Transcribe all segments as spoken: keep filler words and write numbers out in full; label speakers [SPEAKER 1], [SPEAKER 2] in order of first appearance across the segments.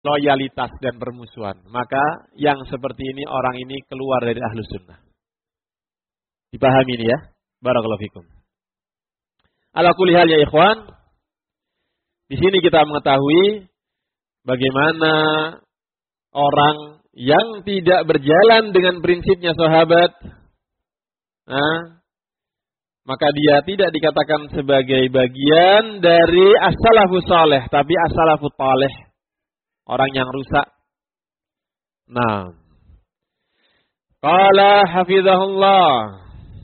[SPEAKER 1] loyalitas dan permusuhan. Maka yang seperti ini orang ini keluar dari Ahlus Sunnah. Dipahami ini ya. Barakallahu fikum. Ala kulli hal ya ikhwan. Di sini kita mengetahui bagaimana orang yang tidak berjalan dengan prinsipnya sahabat, nah, maka dia tidak dikatakan sebagai bagian dari as-salafus saleh, tapi as-salafut taleh, orang yang rusak. Nah, qala hafizahullah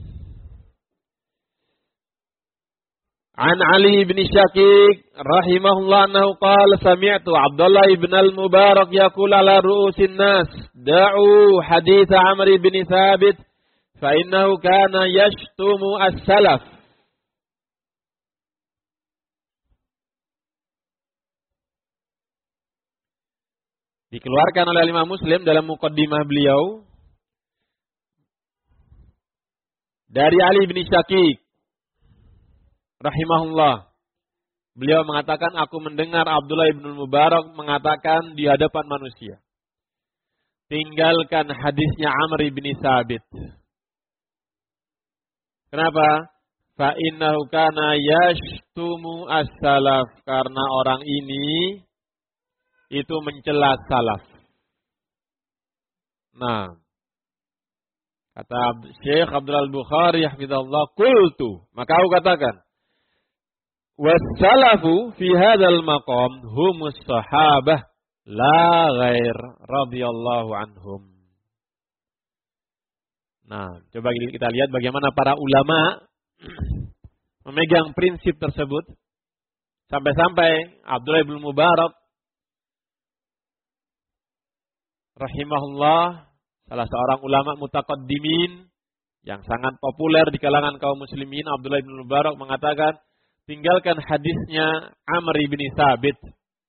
[SPEAKER 1] an Ali bin Syakik rahimahullah annahu qala sami'tu Abdullah ibn al-Mubarak yaqul ala ru'usin nas da'u hadits Amr bin Thabit fa innahu kana yashtumu as-salaf. Dikeluarkan oleh Imam Muslim dalam muqaddimah beliau dari Ali bin Syakik rahimahullah. Beliau mengatakan, aku mendengar Abdullah ibn Mubarak mengatakan di hadapan manusia, tinggalkan hadisnya Amr bin Thabit. Kenapa? Fa innahu kana yashtumu as-salaf, karena orang ini itu mencela salaf. Nah, kata Syekh Abdul Bukhari hafizahullah, qultu, maka aku katakan, wassalafu fi hadzal maqam humus sahabah la ghair radhiyallahu anhum. Nah, coba kita lihat bagaimana para ulama memegang prinsip tersebut. Sampai-sampai Abdullah bin Mubarak rahimahullah, salah seorang ulama mutaqaddimin yang sangat populer di kalangan kaum muslimin, Abdullah bin Mubarak mengatakan, tinggalkan hadisnya Amr bin Thabit.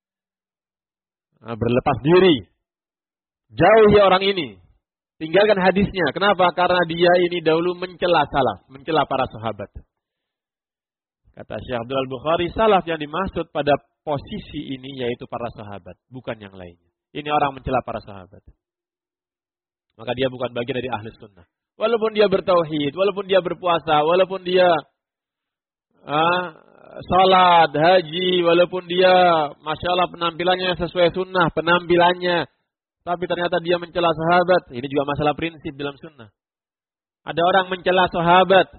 [SPEAKER 1] Nah, berlepas diri. Jauhi orang ini. Tinggalkan hadisnya. Kenapa? Karena dia ini dahulu mencela salaf, mencela para sahabat. Kata Syekh Abdul Bukhari, salaf yang dimaksud pada posisi ini yaitu para sahabat, bukan yang lainnya. Ini orang mencela para sahabat. Maka dia bukan bagian dari Ahlus Sunnah. Walaupun dia bertauhid, walaupun dia berpuasa, walaupun dia ah, salat, haji, walaupun dia Masya Allah penampilannya sesuai sunnah, penampilannya, tapi ternyata dia mencela sahabat. Ini juga masalah prinsip dalam sunnah. Ada orang mencela sahabat.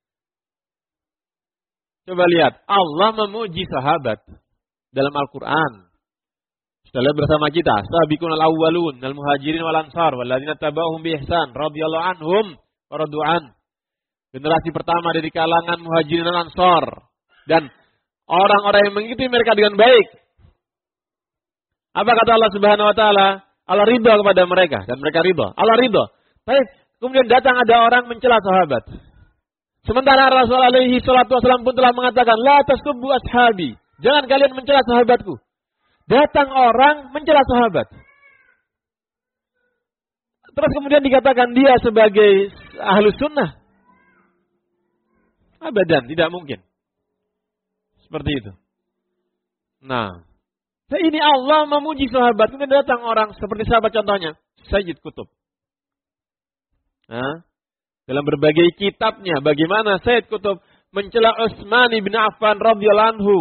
[SPEAKER 1] Coba lihat, Allah memuji sahabat dalam Al-Quran. Setelah bersama kita, sabiqun al-awwalun al-muhajirin wal ansar walladzina tabauhum bi ihsan radhiyallahu anhum wa radu'an. Generasi pertama dari kalangan muhajirin dan ansar dan orang-orang yang mengikuti mereka dengan baik. Apa kata Allah Subhanahu wa taala? Allah ridha kepada mereka dan mereka ridha. Allah ridha. Tapi kemudian datang ada orang mencela sahabat. Sementara Rasulullah alaihi salatu wasallam pun telah mengatakan, la tasubbu ashabi. Jangan kalian mencela sahabatku. Datang orang mencela sahabat. Terus kemudian dikatakan dia sebagai Ahlus Sunnah. Abadan, tidak mungkin. Seperti itu. Nah, ini Allah memuji sahabat. Kemudian datang orang seperti sahabat contohnya, Sayyid Qutb. Nah, dalam berbagai kitabnya, bagaimana Sayyid Qutb mencela Utsman bin Affan radhiyallahu anhu.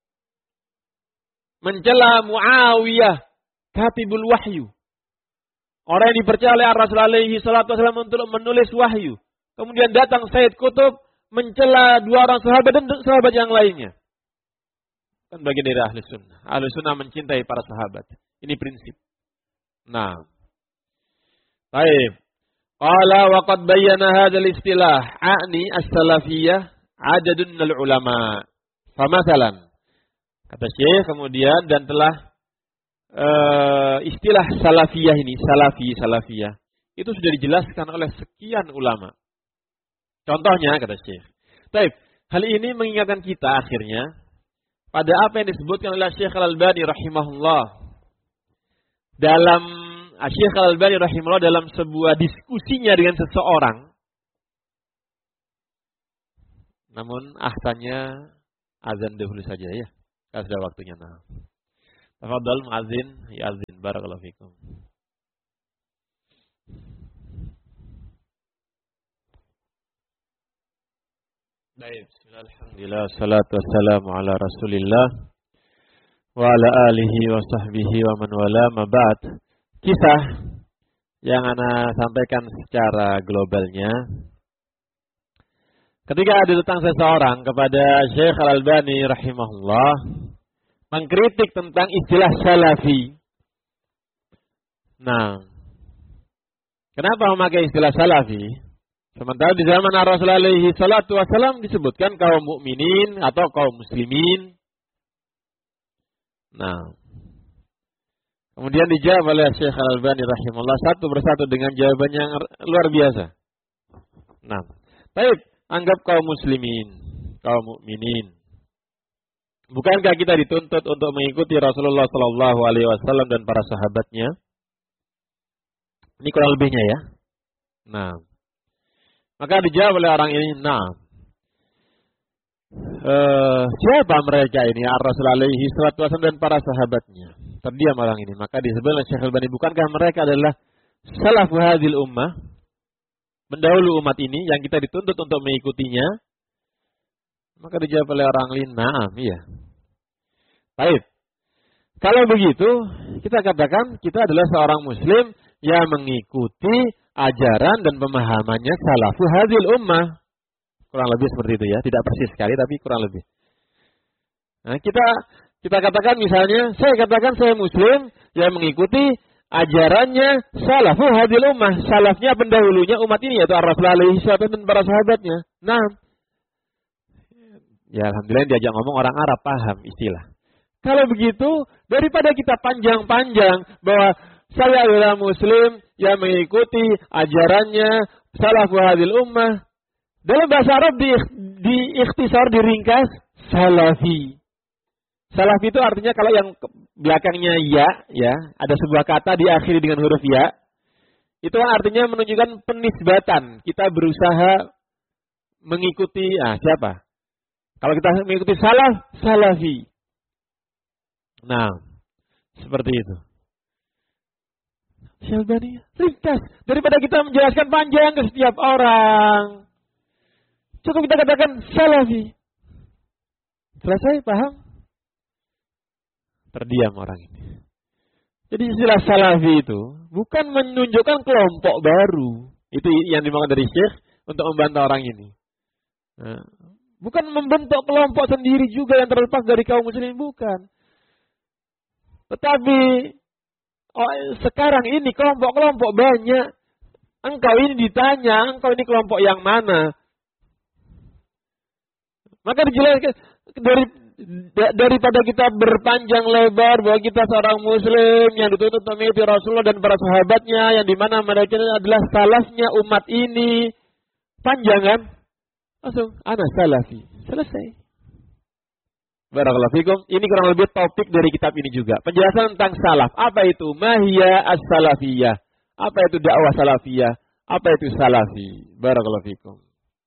[SPEAKER 1] Mencela Muawiyah, katibul wahyu. Orang yang dipercaya oleh Rasulullah alaihi salatu wasallam untuk menulis wahyu. Kemudian datang Sayyid Qutb mencela dua orang sahabat dan sahabat yang lainnya. Kan bagian dari Ahlus Sunnah. Ahlus Sunnah mencintai para sahabat. Ini prinsip. Nah. Baik. Qala wa qad bayyana hadzal istilah a'ni as-salafiyah adadun minal ulama. Famathalan. Kata Syekh kemudian dan telah uh, istilah salafiyah ini, salafi, salafiyah. Itu sudah dijelaskan oleh sekian ulama. Contohnya kata Syekh. Baik, hal ini mengingatkan kita akhirnya pada apa yang disebutkan oleh Syekh Al-Albani rahimahullah. Dalam Syekh Al-Albani rahimahullah dalam sebuah diskusinya dengan seseorang. Namun ahsannya azan dahulu saja ya. Sudah waktunya. Nah. Tafadhal muadzin, ya'zin. Barakallahu fikum. Baik, bismillah, alhamdulillah, salatu wassalamu ala rasulillah wa ala alihi wa sahbihi wa man wala, ma ba'd. Kisah yang ana sampaikan secara globalnya, ketika ada datang seseorang kepada Syekh Al-Albani rahimahullah mengkritik tentang istilah salafi. Nah, kenapa memakai istilah salafi? Sementara di zaman Rasulullah alaihi salatu wasallam disebutkan kaum mukminin atau kaum muslimin. Nah, kemudian dijawab oleh Syekh Al-Albani rahimahullah satu persatu dengan jawaban yang luar biasa. Nah, baik, anggap kaum muslimin, kaum mukminin. Bukankah kita dituntut untuk mengikuti Rasulullah sallallahu alaihi wasallam dan para sahabatnya? Ini kurang lebihnya ya. Nah, maka dijawab oleh orang ini, nah, uh, siapa mereka ini? Rasulullah alaihi salatu wasallam dan para sahabatnya. Terdiam orang ini. Maka disebut oleh Syekh Al-Albani, bukankah mereka adalah salafu hadhil ummah, pendahulu umat ini yang kita dituntut untuk mengikutinya? Maka dijawab oleh orang lain, naam, iya. Baik. Kalau begitu, kita katakan kita adalah seorang muslim yang mengikuti ajaran dan pemahamannya salafu hadhil ummah. Kurang lebih seperti itu ya, tidak persis sekali tapi kurang lebih. Nah, kita kita katakan misalnya, saya katakan saya muslim yang mengikuti ajarannya salafu hadhil ummah, salafnya pendahulunya umat ini yaitu Rasulullah alaihi wasallam dan para sahabatnya. Nah, ya alhamdulillah diajak ngomong orang Arab paham istilah. Kalau begitu, daripada kita panjang-panjang bahwa saya adalah muslim yang mengikuti ajarannya salafu hadhil ummah, dalam bahasa Arab di, di ikhtisar, diringkas salafi. Salafi itu artinya kalau yang belakangnya ya, ya, ada sebuah kata diakhiri dengan huruf ya, itu artinya menunjukkan penisbatan. Kita berusaha mengikuti, ah siapa? Kalau kita mengikuti salaf, salafi. Nah, seperti itu. Syalbani, ringkas. Daripada kita menjelaskan panjang ke setiap orang, cukup kita katakan salafi. Selesai, paham? Terdiam orang ini. Jadi istilah salafi itu bukan menunjukkan kelompok baru. Itu yang dimaksud dari Syekh untuk membantu orang ini. Nah, bukan membentuk kelompok sendiri juga yang terlepas dari kaum muslimin, bukan. Tetapi oh, sekarang ini kelompok-kelompok banyak. Engkau ini ditanya, engkau ini kelompok yang mana? Maka dijelaskan dari daripada kita berpanjang lebar bahwa kita seorang muslim yang dituntut mengikuti Rasulullah dan para sahabatnya, yang dimana mereka adalah salafnya umat ini, panjang kan? Langsung, ana salafi. Selesai. Barakallahu fikum. Ini kurang lebih topik dari kitab ini juga. Penjelasan tentang salaf. Apa itu? Mahiyya as-salafiyah. Apa itu dakwah salafiyah? Apa itu salafi? Barakallahu fikum.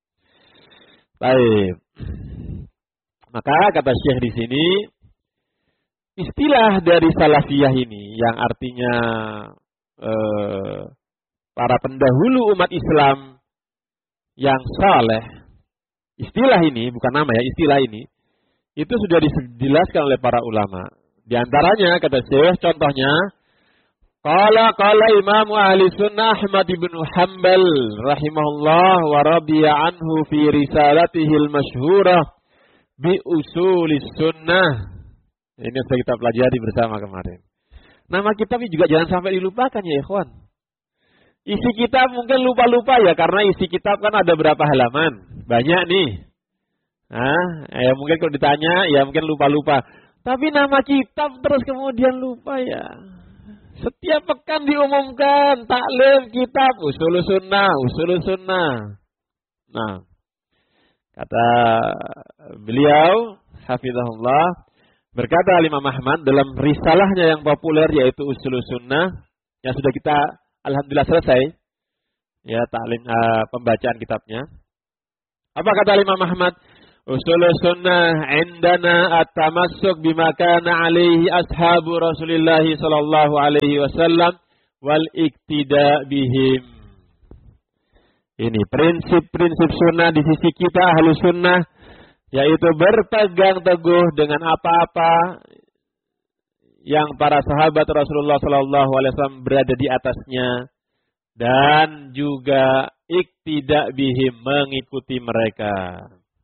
[SPEAKER 1] Baik. Maka kata Syekh di sini, istilah dari salafiyah ini yang artinya eh, para pendahulu umat Islam yang saleh. Istilah ini bukan nama ya, istilah ini itu sudah dijelaskan oleh para ulama. Di antaranya kata Syekh, contohnya qala qala Imam Ahli Sunnah Ahmad bin Hanbal rahimahullah wa radiya anhu fi risalatihi al-masyhurah bi usulis sunnah. Ini sudah kita pelajari bersama kemarin. Nama kitab juga jangan sampai dilupakan ya ikhwan. Isi kitab mungkin lupa-lupa ya, karena isi kitab kan ada berapa halaman. Banyak nih. Nah, ya mungkin kalau ditanya, ya mungkin lupa-lupa. Tapi nama kitab terus kemudian lupa ya. Setiap pekan diumumkan, taklim kitab, usul sunnah, usul sunnah. Nah, kata beliau, hafizahullah, berkata Imam Ahmad dalam risalahnya yang populer yaitu usul sunnah, yang sudah kita alhamdulillah selesai, ya taklim uh, pembacaan kitabnya. Apa kata Imam Ahmad? Usul sunnah indana at-tamassuk bima kana alaihi ashabu Rasulillah sallallahu alaihi wasallam wal iktida bihim. Ini prinsip-prinsip sunnah di sisi kita ahlu sunnah, yaitu berpegang teguh dengan apa-apa yang para sahabat Rasulullah sallallahu alaihi wasallam berada di atasnya, dan juga iktida bihim, mengikuti mereka.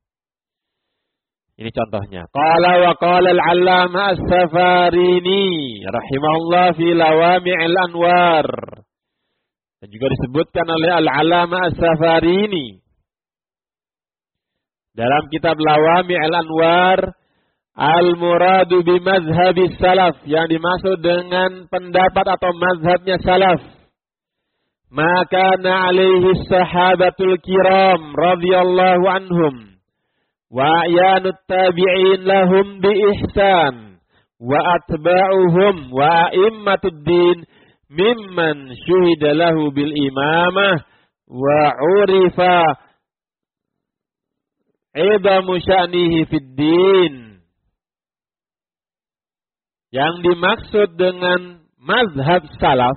[SPEAKER 1] Ini contohnya. Qala wa qala al-'allamah as-Safarini rahimahullah fi Lawami'il Anwar. Dan juga disebutkan oleh al-'allamah as-Safarini dalam kitab Lawami'il Anwar, al-muradu bi madhhabis salaf, yang dimaksud dengan pendapat atau mazhabnya salaf, maka na alaihi sahabatul kiram radhiyallahu anhum wa yanut tabi'in lahum bi ihsan wa atba'uhum wa a'immatud din mimman syuhida lahu bil imamah wa urifa idamu sya'nihi fid din. Yang dimaksud dengan mazhab salaf,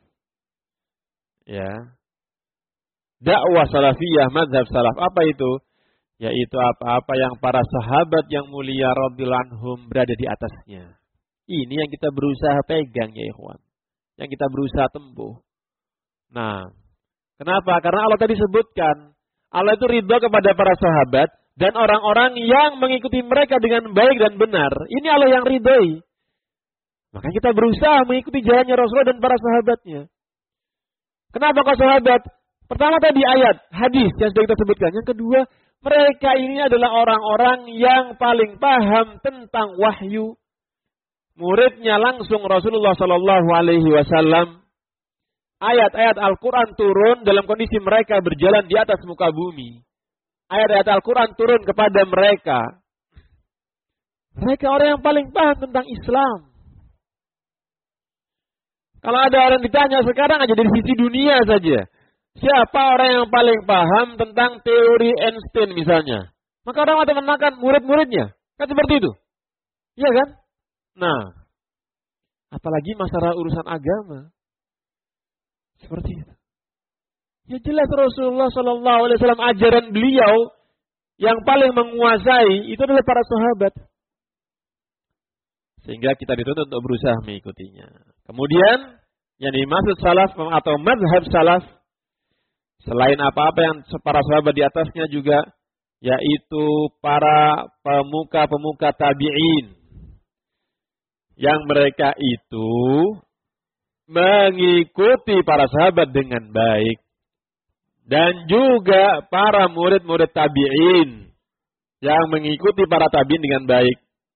[SPEAKER 1] ya, dakwah salafiyah, mazhab salaf, apa itu? Yaitu apa-apa yang para sahabat yang mulia radhiyallahu anhum berada di atasnya. Ini yang kita berusaha pegang ya ikhwan, yang kita berusaha tempuh. Nah, kenapa? Karena Allah tadi sebutkan, Allah itu ridha kepada para sahabat dan orang-orang yang mengikuti mereka dengan baik dan benar. Ini Allah yang ridhai. Maka kita berusaha mengikuti jalannya Rasulullah dan para sahabatnya. Kenapa kau sahabat? Pertama tadi ayat, hadis yang sudah kita sebutkan. Yang kedua, mereka ini adalah orang-orang yang paling paham tentang wahyu. Muridnya langsung Rasulullah Sallallahu Alaihi Wasallam. Ayat-ayat Al-Quran turun dalam kondisi mereka berjalan di atas muka bumi. Ayat-ayat Al-Quran turun kepada mereka. Mereka orang yang paling paham tentang Islam. Kalau ada orang ditanya sekarang aja dari sisi dunia saja, siapa orang yang paling paham tentang teori Einstein misalnya, maka orang akan menekan murid-muridnya. Kan seperti itu. Iya kan? Nah, apalagi masalah urusan agama. Seperti itu. Ya jelas Rasulullah Sallallahu Alaihi Wasallam, ajaran beliau yang paling menguasai itu adalah para sahabat. Sehingga kita dituntut untuk berusaha mengikutinya. Kemudian yang dimaksud salaf atau mazhab salaf, selain apa-apa yang para sahabat di atasnya juga, yaitu para pemuka-pemuka tabi'in. Yang mereka itu mengikuti para sahabat dengan baik. Dan juga para murid-murid tabi'in yang mengikuti para tabi'in dengan baik.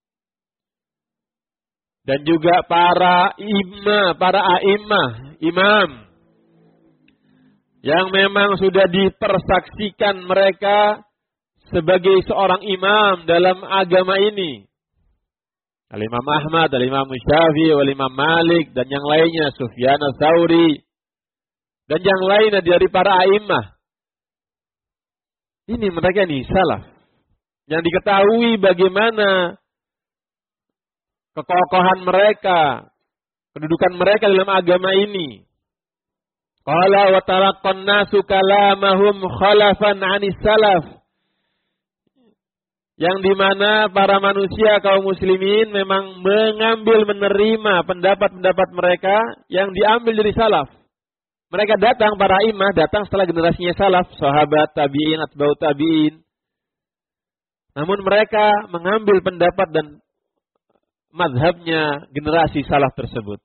[SPEAKER 1] Dan juga para imam, para a'immah, imam, yang memang sudah dipersaksikan mereka sebagai seorang imam dalam agama ini. Al-Imam Ahmad, Al-Imam Syafi'i, Al-Imam Malik, dan yang lainnya, Sufyan Ats-Tsauri, dan yang lainnya dari para a'immah. Ini mereka nih salaf, yang diketahui bagaimana kekokohan mereka, kedudukan mereka dalam agama ini. Qala wa talaqqan nasu kalamahum khalafan 'anis salaf. Yang dimana para manusia kaum muslimin memang mengambil, menerima pendapat-pendapat mereka yang diambil dari salaf. Mereka datang, para imam datang setelah generasinya salaf, sahabat, tabi'in, atba'ut tabi'in. Namun mereka mengambil pendapat dan madhabnya generasi salaf tersebut.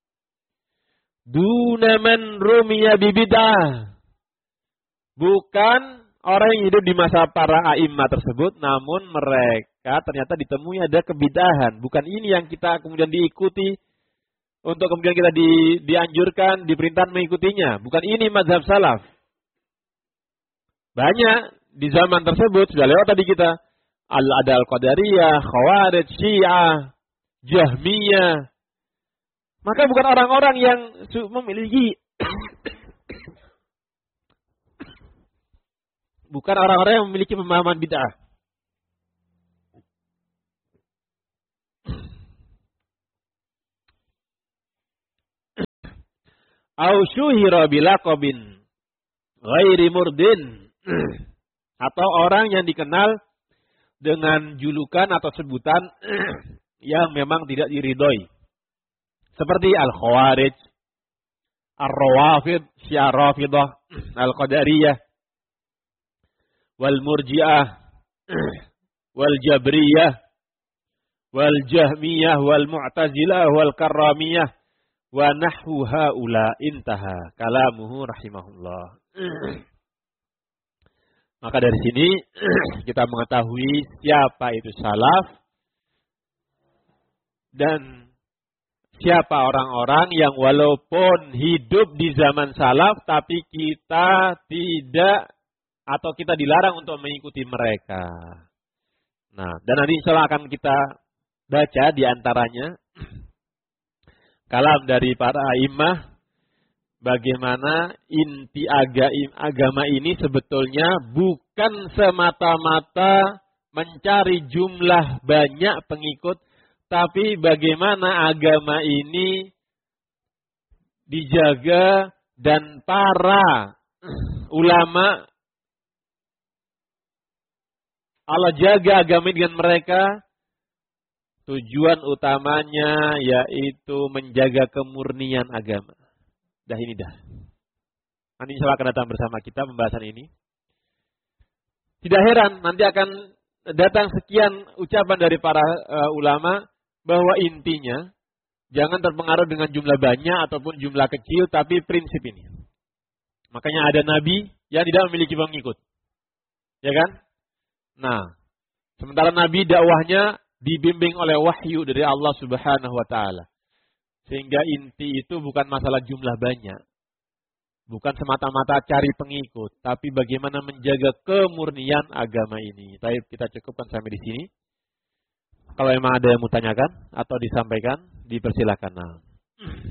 [SPEAKER 1] Duna man rumiya bibid'ah. Bukan orang yang hidup di masa para a'immah tersebut, namun mereka ternyata ditemui ada kebidahan. Bukan ini yang kita kemudian diikuti, untuk kemudian kita di, dianjurkan, diperintah mengikutinya. Bukan ini mazhab salaf. Banyak di zaman tersebut, sudah lewat tadi kita. Al-Ada Al-Qadariyah, Khawarij, Syiah, Jahmiyah. Maka bukan orang-orang yang memiliki bukan orang-orang yang memiliki pemahaman bid'ah. au syuhira bilaqabin ghairi murdin, atau orang yang dikenal dengan julukan atau sebutan yang memang tidak diridhoi, seperti al-Khawarij, ar-Rawafid, Syiah Rafidah, al-Qadariyah, wal Murji'ah, wal Jabriyah, wal Jahmiyah, wal Mu'tazilah, wal Karramiyah, wa nahwu haula. Intaha kalamuhu rahimahullah. Maka dari sini kita mengetahui siapa itu salaf dan siapa orang-orang yang walaupun hidup di zaman salaf tapi kita tidak atau kita dilarang untuk mengikuti mereka. Nah, dan nanti insya Allah akan kita baca di antaranya kalam dari para imam bagaimana inti agama ini sebetulnya bukan semata-mata mencari jumlah banyak pengikut, tapi bagaimana agama ini dijaga dan para ulama Allah jaga agama ini dengan mereka. Tujuan utamanya yaitu menjaga kemurnian agama. Dah ini dah. Nanti insya Allah akan datang bersama kita pembahasan ini. Tidak heran nanti akan datang sekian ucapan dari para uh, ulama bahwa intinya jangan terpengaruh dengan jumlah banyak ataupun jumlah kecil, tapi prinsip ini. Makanya ada nabi yang tidak memiliki pengikut. Ya kan? Nah, sementara nabi dakwahnya dibimbing oleh wahyu dari Allah Subhanahu wa taala. Sehingga inti itu bukan masalah jumlah banyak. Bukan semata-mata cari pengikut, tapi bagaimana menjaga kemurnian agama ini. Baik, kita cukupkan sampai di sini. Kalau memang ada yang mau tanyakan atau disampaikan, dipersilakan. Nah.